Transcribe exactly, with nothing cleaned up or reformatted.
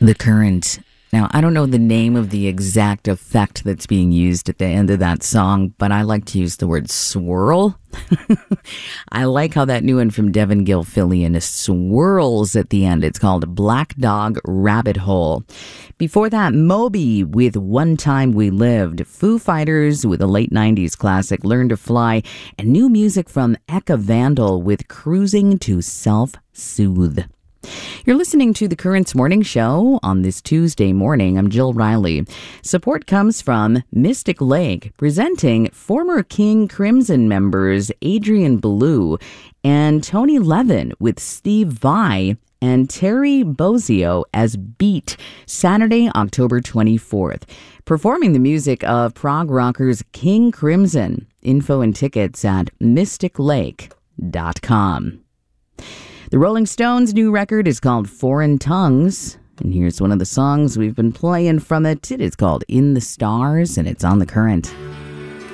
The Current. Now, I don't know the name of the exact effect that's being used at the end of that song, but I like to use the word swirl. I like how that new one from Devin Gilfillian swirls at the end. It's called Black Dog Rabbit Hole. Before that, Moby with One Time We Lived, Foo Fighters with a late nineties classic, Learn to Fly, and new music from Eka Vandal with Cruising to Self-Soothe. You're listening to The Currents Morning Show on this Tuesday morning. I'm Jill Riley. Support comes from Mystic Lake, presenting former King Crimson members Adrian Belew and Tony Levin with Steve Vai and Terry Bozzio as Beat, Saturday, October twenty-fourth. Performing the music of prog rockers King Crimson. Info and tickets at mystic lake dot com. The Rolling Stones' new record is called Foreign Tongues, and here's one of the songs we've been playing from it. It is called In the Stars, and it's on The Current.